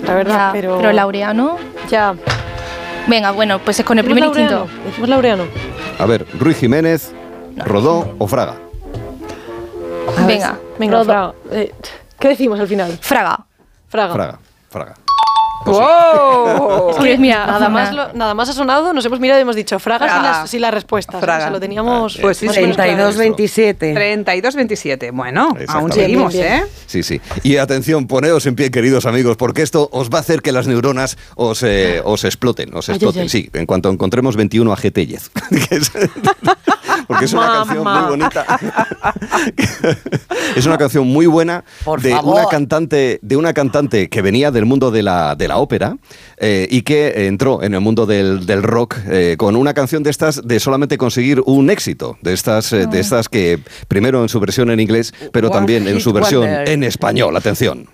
la verdad, Ya, pero Laureano. ya. Venga, bueno, pues es con el primer instinto. Decimos Laureano. A ver, Ruiz Jiménez, Rodó o Fraga. Venga, Venga, Rodó. Fraga. ¿Qué decimos al final? Fraga. Fraga. Fraga. ¡Wow! Es que, mira, Nada más ha sonado, nos hemos mirado y hemos dicho Fraga sin las respuestas. Fraga. O sea, lo teníamos. Pues sí, más o menos claro. 32-27. 32-27. Bueno, aún Exactamente. seguimos, Bien, bien. ¿eh? Sí. Y atención, poneos en pie, queridos amigos, porque esto os va a hacer que las neuronas os exploten. Ay. Sí, en cuanto encontremos 21 AGTyes. Porque es una canción muy bonita. Es una canción muy buena de una cantante que venía del mundo de la ópera y que entró en el mundo del rock con una canción de estas de solamente conseguir un éxito, de estas que primero en su versión en inglés, pero también en su versión en español. Atención.